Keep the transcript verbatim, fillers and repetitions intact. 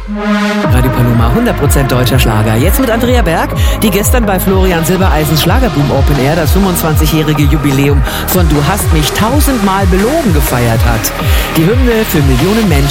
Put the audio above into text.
Radio Paloma, hundert Prozent deutscher Schlager. Jetzt mit Andrea Berg, die gestern bei Florian Silbereisens Schlagerboom Open Air das fünfundzwanzigjährige Jubiläum von Du hast mich tausendmal belogen gefeiert hat. Die Hymne für Millionen Menschen